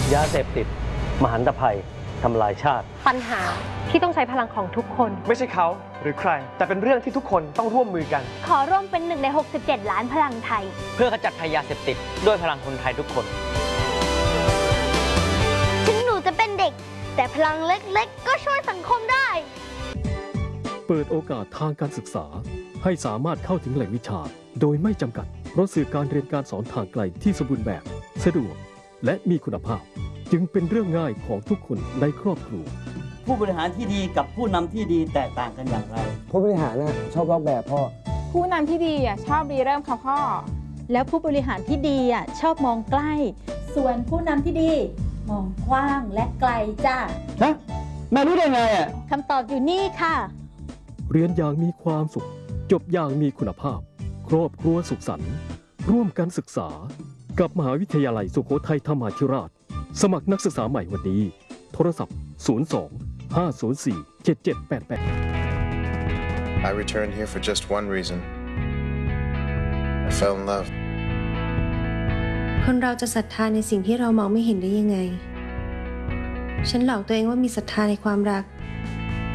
ยาเสพติดมหันตภัยทำลายชาติปัญหาที่ต้องใช้พลังของทุกคนไม่ใช่เขาหรือใครแต่เป็นเรื่องที่ทุกคนต้องร่วมมือกันขอร่วมเป็น1 ใน 67 ล้านพลังไทยเพื่อขจัดภัยยาเสพติดด้วยพลังคนไทยทุกคนถึงหนูจะเป็นเด็กแต่พลังเล็กๆก็ช่วยสังคมได้เปิดโอกาสทางการศึกษาให้สามารถเข้าถึงแหล่งวิชาโดยไม่จำกัดเพราะสื่อการเรียนการสอนทางไกลที่สมบูรณ์แบบสะดวกและมีคุณภาพจึงเป็นเรื่องง่ายของทุกคนในครอบครัวผู้บริหารที่ดีกับผู้นำที่ดีแตกต่างกันอย่างไรผู้บริหารชอบลอกแบบพ่อผู้นำที่ดีชอบรีเริ่มค่ะพ่อแล้วผู้บริหารที่ดีชอบมองใกล้ส่วนผู้นำที่ดีมองกว้างและไกลจ้าฮะแม่รู้ได้ไงคำตอบอยู่นี่ค่ะเรียนอย่างมีความสุขจบอย่างมีคุณภาพครอบครัวสุขสันต์ร่วมกันศึกษากับมหาวิทยาลัยสุโขทัยธรรมาธิราชสมัครนักศึกษาใหม่วันนี้โทรศัพท์02-504-7788 I returned here for just one reason. I fell in love. คนเราจะศรัทธาในสิ่งที่เรามองไม่เห็นได้ยังไงฉันหลอกตัวเองว่ามีศรัทธาในความรัก